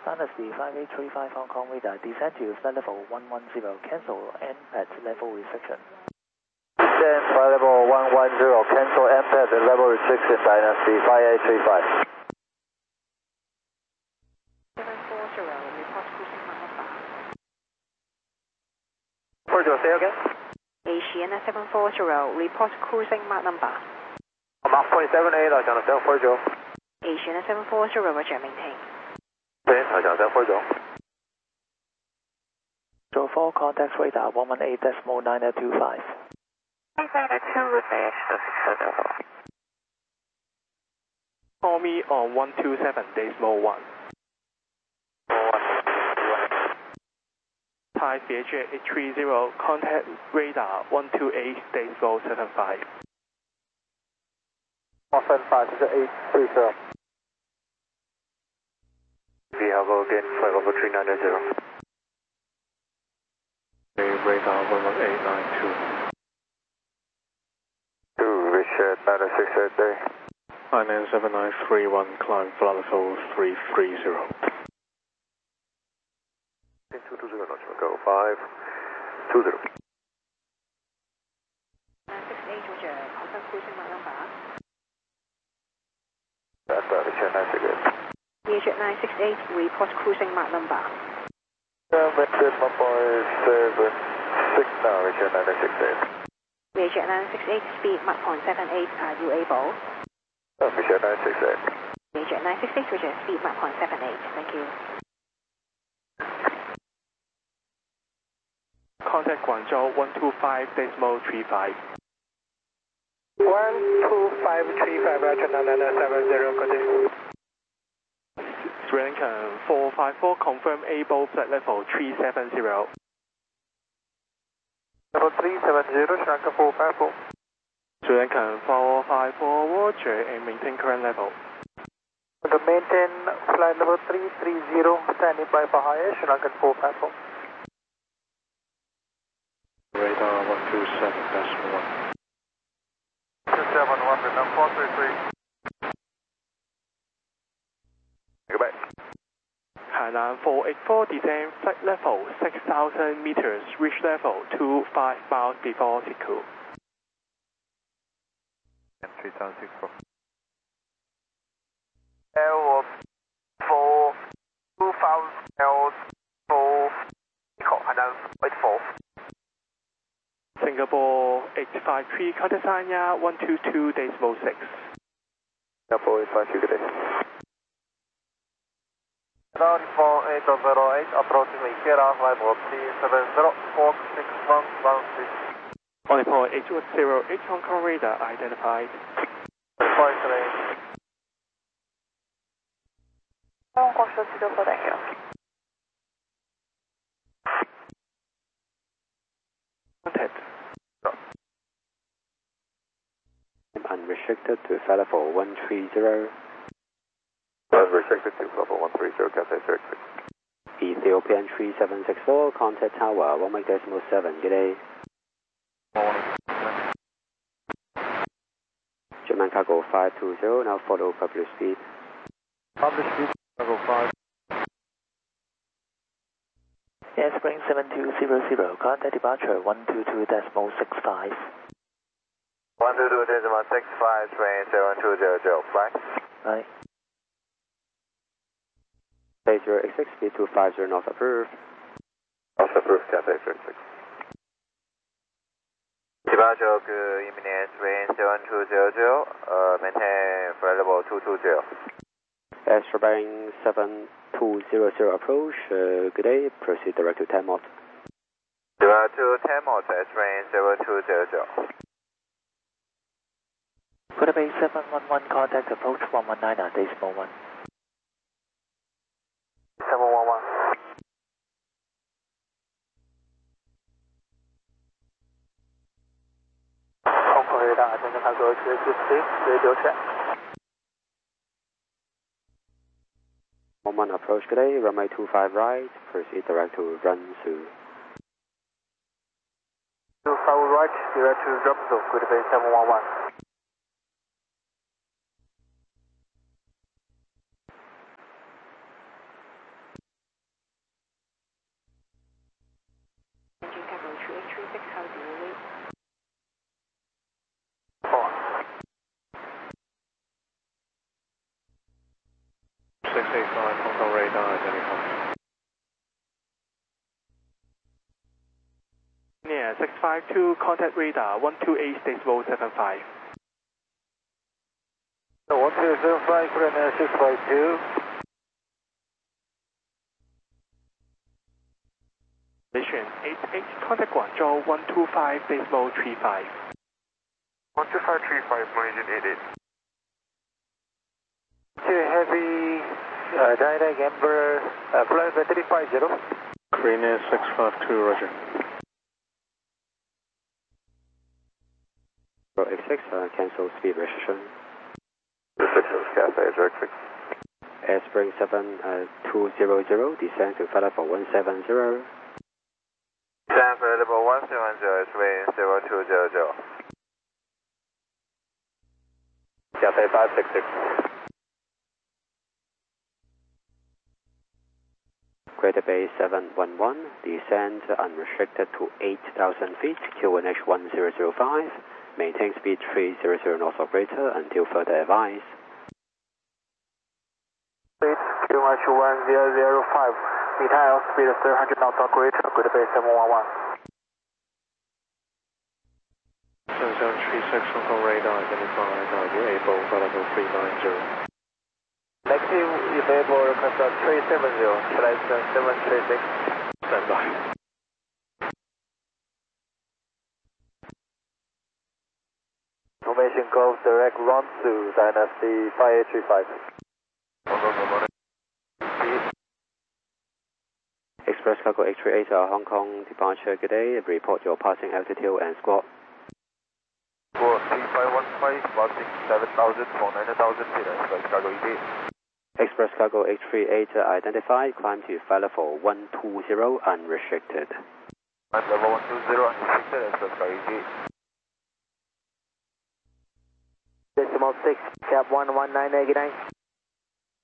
Dynasty 5835 Hong Kong radar, descend to flight level 110, cancel MPAD level restriction. Descend flight level 110, cancel MPAD level restriction, Dynasty 5835. 740, report cruising mark number. 40, say again? Asiana 740, report cruising mark number. Mark 27A 来讲的740。 Asiana 740, roger, maintain. 对，来讲740。 So 4 contact radar 118.925. Call me on 127.1. Thai CH 830, contact radar 128.75. 175这是830。Vehicle again, flight level 3990. Radar 11892. 2, Richard 9683. INN 7931, climb flight level 330. 220, go 520. 968, roger, confirm cruising mark number. That's Richard 968. Richard 968, report cruising mark number. Richard 1.76 now, Richard 968. Richard 968, speed Mach 0.78, are you able? Richard 968. Richard 968, roger, speed Mach 0.78, thank you. Contact Guangzhou 125.35. 12535, Roger 9970, good day. Sri Lankan 454, confirm able flight level 370. Level 370, Sri Lanka 454. Sri Lankan 454, roger, and maintain current level. To maintain flight level 330, standing by for higher, Sri Lankan 454. Radar 127.1. 271, Vietnam 433. Goodbye. Hainan 484, descend flight level 6,000 meters, reach level 25 miles before Siku. 3064. L 4 2000 L 4 Hainan 84. Singapore 853, contact Sanya 122.6. Singapore 853, good day. Ground 4808, approaching Kira, flight level 370, 46116. On point 808, Hong Kong radar identified. 4.3. Hong Kong should still for thank you. Contact. Unrestricted to flight level 130. Unrestricted to level 130, Cathay 36. Ethiopian 3764, contact tower 1.7, good day. German cargo 520, now follow public speed. Public speed, level 5. Airspring 7200, contact departure 122.65. 122.65, train 7200, flight. Right. Phase 086, speed 250, not approved. Also approved, Cathay 36. Departure imminent, train 7200, maintain flight level 220. Airstream 7200 approach, good day, proceed direct to Tamot. Direct to Tamot, train 7200. Quarter Bay 711, contact approach 119.1. 711. Hong Kong radar, attention cargo, radio check. 11 approach, good day, runway 25 right, proceed direct to Ransu. 25 right, direct to Ramsau, good day 711. Bravo 3836, how do you leave? 685 Hong Kong radar identified. Yeah, 652 contact radar 128.75. 1275, Korean 652. Mission 88 contact Guangzhou 125.35. 12535, Malaysian 88. Heavy, direct Emperor, flight 350. Korean 652, roger. X6, cancel speed restriction. 6 Cafe, direct 6. Spring 7200, descend to flight level 170. San Felipe 170, swing 0200. Cafe 566. Greater Bay 711, descend unrestricted to 8,000 feet, QNH 1005, maintain speed 300 knots operator until further advice. QNH 1005, detail speed 300 knots operator, Greater Bay 711. 7736 Hong Kong radar identified, you able for level 390. Negative, if able, request 370, flight 736. Stand by. Information Gulf direct run to Dynasty 5835. Express Cargo X38, Hong Kong departure, good day. Report your passing altitude and squawk. 3515, passing 7,000 for 9,000 feet, Express Cargo ET. Express Cargo X38 identified, climb to flight level 120 unrestricted. And level 120 unrestricted, Express Cargo ET. Decimal 6, cap 11989.